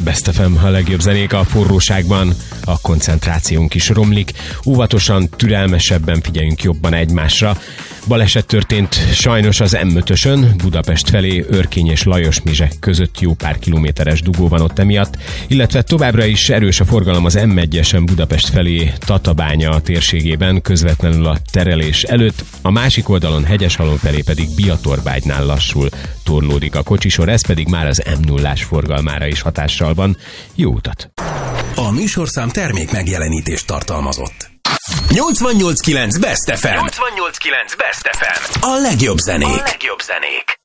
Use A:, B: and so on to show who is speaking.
A: Best FM, a legjobb zenék a forróságban, a koncentrációnk is romlik. Óvatosan, türelmesebben figyeljünk jobban egymásra. Baleset történt sajnos az M5-ösön, Budapest felé, Örkény és Lajosmizsek között jó pár kilométeres dugó van ott emiatt, illetve továbbra is erős a forgalom az M1-esen Budapest felé, Tatabánya térségében, közvetlenül a terelés előtt, a másik oldalon Hegyeshalom felé pedig Biatorbágynál lassul torlódik a kocsisor, ez pedig már az M0-ás forgalmára is hatással van. Jó utat!
B: A műsorszám termék megjelenítést tartalmazott. 88.9 Best FM. 88.9 Best FM. A legjobb zenék.